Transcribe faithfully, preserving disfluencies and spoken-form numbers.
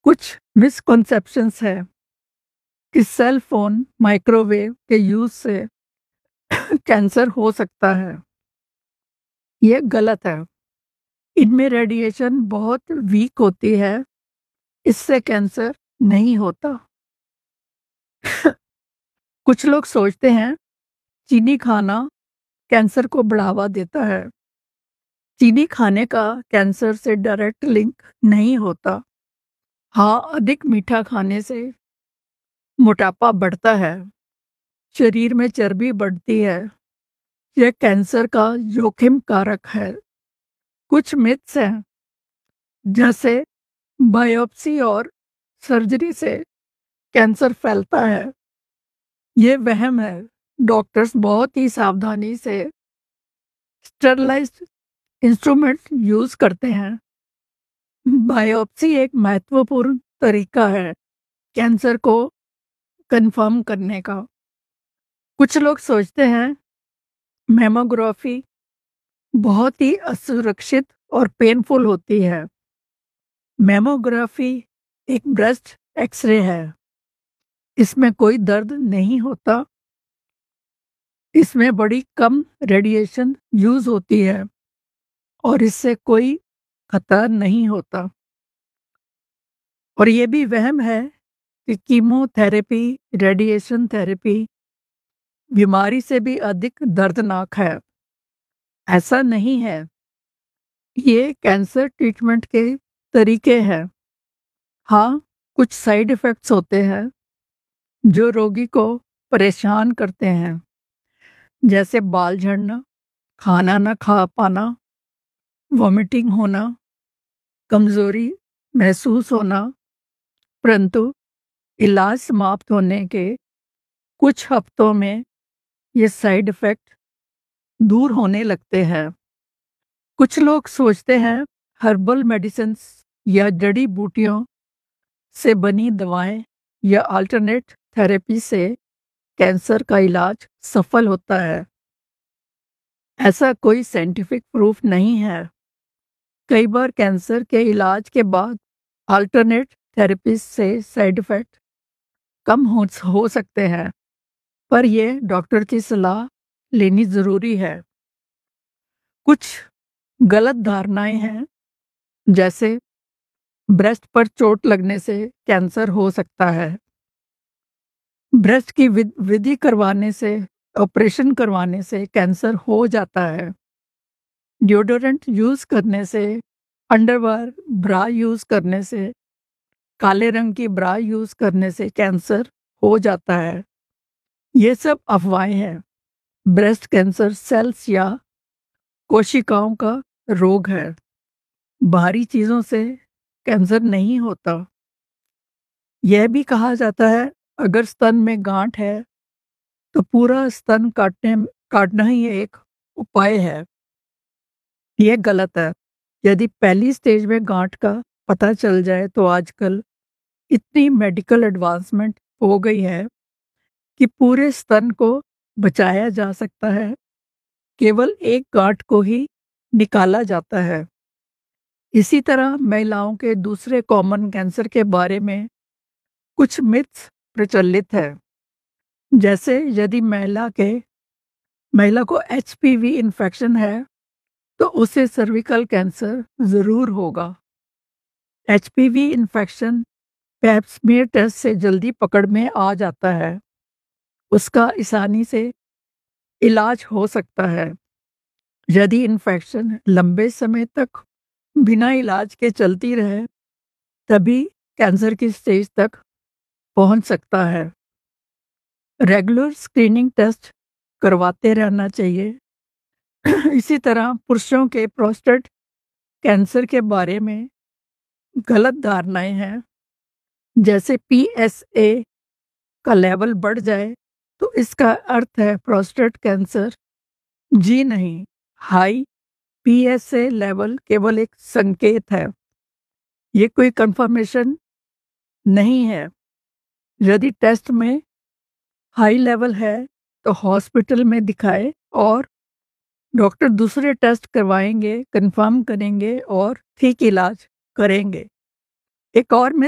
कुछ मिसकॉन्सेप्शंस है कि सेल फोन माइक्रोवेव के यूज से कैंसर हो सकता है। ये गलत है। इनमें रेडिएशन बहुत वीक होती है, इससे कैंसर नहीं होता। कुछ लोग सोचते हैं चीनी खाना कैंसर को बढ़ावा देता है। चीनी खाने का कैंसर से डायरेक्ट लिंक नहीं होता। हाँ, अधिक मीठा खाने से मोटापा बढ़ता है, शरीर में चर्बी बढ़ती है। यह कैंसर का जोखिम कारक है। कुछ मिथ्स हैं, जैसे बायोप्सी और सर्जरी से कैंसर फैलता है। ये वहम है। डॉक्टर्स बहुत ही सावधानी से स्टरलाइज्ड इंस्ट्रूमेंट यूज करते हैं। बायोप्सी एक महत्वपूर्ण तरीका है कैंसर को कंफर्म करने का। कुछ लोग सोचते हैं मैमोग्राफी बहुत ही असुरक्षित और पेनफुल होती है। मैमोग्राफी एक ब्रेस्ट एक्सरे है। इसमें कोई दर्द नहीं होता। इसमें बड़ी कम रेडिएशन यूज होती है और इससे कोई खतरा नहीं होता। और ये भी वहम है कि कीमोथेरेपी, रेडिएशन थेरेपी बीमारी से भी अधिक दर्दनाक है। ऐसा नहीं है। ये कैंसर ट्रीटमेंट के तरीके हैं। हाँ, कुछ साइड इफ़ेक्ट्स होते हैं जो रोगी को परेशान करते हैं, जैसे बाल झड़ना, खाना ना खा पाना, वॉमिटिंग होना, कमजोरी महसूस होना। परंतु इलाज समाप्त होने के कुछ हफ्तों में ये साइड इफ़ेक्ट दूर होने लगते हैं। कुछ लोग सोचते हैं हर्बल मेडिसिन्स या जड़ी बूटियों से बनी दवाएं या अल्टरनेट थेरेपी से कैंसर का इलाज सफल होता है। ऐसा कोई साइंटिफिक प्रूफ नहीं है। कई बार कैंसर के इलाज के बाद अल्टरनेट थेरेपी से साइड इफेक्ट कम हो, हो सकते हैं, पर यह डॉक्टर की सलाह लेनी जरूरी है। कुछ गलत धारणाएं हैं, जैसे ब्रेस्ट पर चोट लगने से कैंसर हो सकता है। ब्रेस्ट की विध- विधि करवाने से, ऑपरेशन करवाने से कैंसर हो जाता है। डिओडोरेंट यूज करने से, अंडरवेयर ब्रा यूज करने से, काले रंग की ब्रा यूज करने से कैंसर हो जाता है। ये सब अफवाहें हैं। ब्रेस्ट कैंसर सेल्स या कोशिकाओं का रोग है। बाहरी चीजों से कैंसर नहीं होता। यह भी कहा जाता है अगर स्तन में गांठ है तो पूरा स्तन काटने काटना ही एक उपाय है। यह गलत है। यदि पहली स्टेज में गांठ का पता चल जाए तो आजकल इतनी मेडिकल एडवांसमेंट हो गई है कि पूरे स्तन को बचाया जा सकता है। केवल एक गांठ को ही निकाला जाता है। इसी तरह महिलाओं के दूसरे कॉमन कैंसर के बारे में कुछ मिथ्स प्रचलित है, जैसे यदि महिला के महिला को एचपीवी इन्फेक्शन है तो उसे सर्विकल कैंसर जरूर होगा। HPV infection pipe smear test से जल्दी पकड़ में आ जाता है। उसका आसानी से इलाज हो सकता है। यदि इन्फेक्शन लंबे समय तक बिना इलाज के चलती रहे, तभी कैंसर की स्टेज तक पहुंच सकता है। रेगुलर स्क्रीनिंग टेस्ट करवाते रहना चाहिए। इसी तरह पुरुषों के प्रोस्टेट कैंसर के बारे में गलत धारणाएं हैं, जैसे पीएसए का लेवल बढ़ जाए तो इसका अर्थ है प्रोस्टेट कैंसर। जी नहीं, हाई पीएसए लेवल केवल एक संकेत है, ये कोई कंफर्मेशन नहीं है। यदि टेस्ट में हाई लेवल है तो हॉस्पिटल में दिखाए और डॉक्टर दूसरे टेस्ट करवाएंगे, कंफर्म करेंगे और ठीक इलाज करेंगे। एक और